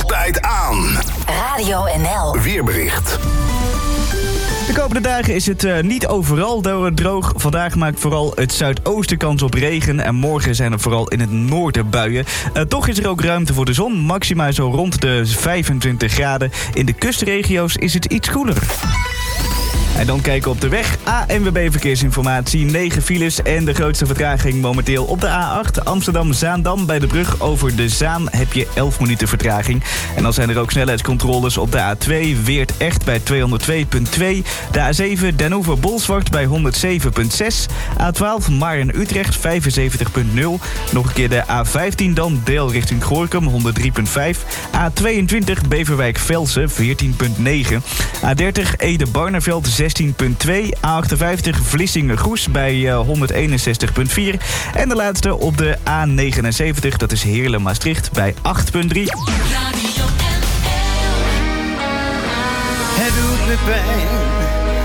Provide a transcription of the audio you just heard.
Altijd aan. Radio NL. Weerbericht. De komende dagen is het niet overal droog. Vandaag maakt vooral het zuidoosten kans op regen. En morgen zijn er vooral in het noorden buien. Toch is er ook ruimte voor de zon. Maxima zo rond de 25 graden. In de kustregio's is het iets koeler. En dan kijken we op de weg. ANWB Verkeersinformatie, 9 files en de grootste vertraging momenteel op de A8 Amsterdam-Zaandam. Bij de brug over de Zaan heb je 11 minuten vertraging. En dan zijn er ook snelheidscontroles op de A2 Weert-Echt bij 202.2. De A7 Den Oever-Bolsward bij 107.6. A12 Maarn-Utrecht 75.0. Nog een keer de A15 dan Deel richting Gorinchem 103.5. A22 Beverwijk-Velsen 14.9. A30 Ede-Barneveld 16.2, A58 Vlissingen-Goes bij 161.4. En de laatste op de A79, dat is Heerlen-Maastricht bij 8.3. Het doet me pijn